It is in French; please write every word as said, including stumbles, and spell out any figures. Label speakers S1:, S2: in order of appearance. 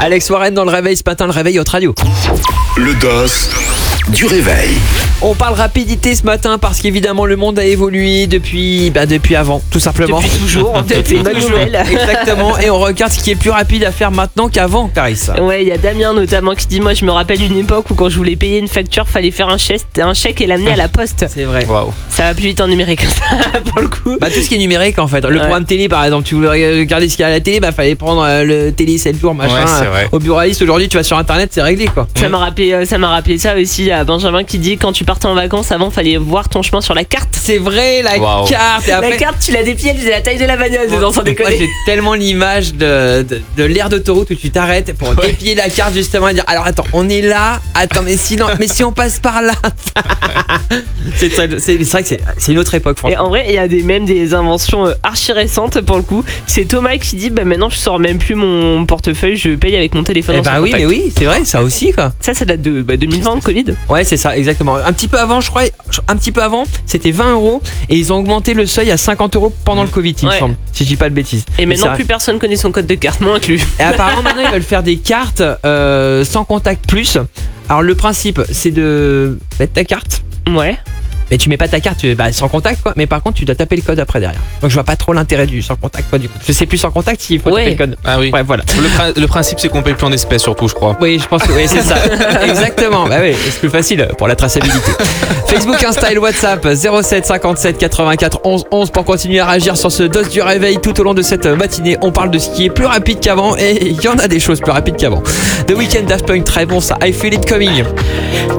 S1: Alex Warren dans le réveil ce matin, le réveil Hot Radio.
S2: Le dos du réveil.
S1: On parle rapidité ce matin parce qu'évidemment le monde a évolué depuis, bah depuis avant, tout simplement.
S3: Depuis toujours,
S1: Depuis
S3: bonne
S1: toujours.
S3: nouvelle.
S1: Exactement. Et on regarde ce qui est plus rapide à faire maintenant qu'avant, Clarisse.
S3: Ouais, il y a Damien notamment qui dit moi je me rappelle d'une époque où quand je voulais payer une facture, fallait faire un chèque, un chèque et l'amener à la poste.
S1: C'est vrai.
S4: Waouh.
S3: Ça va plus vite en numérique pour le coup.
S1: Bah tout ce qui est numérique en fait. Le
S3: Ouais.
S1: programme télé par exemple, tu voulais regarder ce qu'il y a à la télé, bah fallait prendre euh, le télé sept jours machin.
S4: Ouais, c'est vrai.
S1: Au buraliste aujourd'hui, tu vas sur internet, c'est réglé quoi.
S3: Ça m'a rappelé, euh, ça m'a rappelé ça aussi à Benjamin qui dit quand tu partais en vacances avant fallait voir ton chemin sur la carte.
S1: C'est vrai, la
S4: Wow.
S1: carte et après
S3: La carte tu la dépliais, elle faisait la taille de la bagnole
S1: Moi,
S3: dedans sans
S1: moi,
S3: déconner.
S1: j'ai tellement l'image de, de, de l'aire d'autoroute où tu t'arrêtes pour déplier la carte justement et dire alors attends on est là, attends mais sinon mais si on passe par là. c'est, très- c'est, c'est vrai que c'est, c'est une autre époque
S3: Et
S1: franchement.
S3: en vrai, il y a des, même des inventions euh, archi récentes pour le coup. C'est Thomas qui dit bah maintenant je sors même plus mon portefeuille, je paye avec mon téléphone.
S1: Eh
S3: en
S1: bah
S3: sans
S1: oui
S3: contact.
S1: mais oui c'est vrai ça aussi quoi.
S3: Ça, ça date de bah, deux mille vingt, le Covid.
S1: Ouais c'est ça exactement. Un petit peu avant je crois, un petit peu avant c'était vingt euros et ils ont augmenté le seuil à cinquante euros pendant le Covid il me
S3: Ouais.
S1: semble. Si je dis pas de bêtises.
S3: Et
S1: Mais
S3: maintenant,
S1: ça-
S3: plus personne connaît son code de carte, moi inclus.
S1: Et apparemment maintenant ils veulent faire des cartes euh, sans contact plus. Alors le principe c'est de mettre ta carte.
S3: Ouais.
S1: Mais tu mets pas ta carte, tu, bah, sans contact quoi. Mais par contre, tu dois taper le code après derrière. Donc je vois pas trop l'intérêt du sans contact quoi du coup. Je sais plus sans contact s'il faut
S3: Ouais.
S1: taper le code.
S4: Ah oui.
S1: Ouais, voilà.
S4: Le, prin- le principe, c'est qu'on paye plus en espèces, surtout, je crois.
S1: Oui, je pense que oui, c'est ça. Exactement. Bah oui, c'est plus facile pour la traçabilité. Facebook, Insta et le WhatsApp zéro sept cinquante-sept quatre-vingt-quatre onze onze pour continuer à réagir sur ce dos du réveil tout au long de cette matinée. On parle de ce qui est plus rapide qu'avant et il y en a des choses plus rapides qu'avant. The Weeknd, Daft Punk, très bon ça. I Feel It Coming.